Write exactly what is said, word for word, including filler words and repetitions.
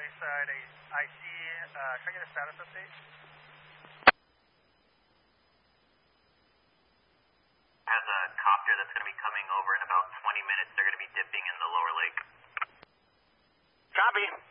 Bayside, I see, uh, can I get a status update? Has a copter that's going to be coming over in about twenty minutes. They're going to be dipping in the lower lake. Copy.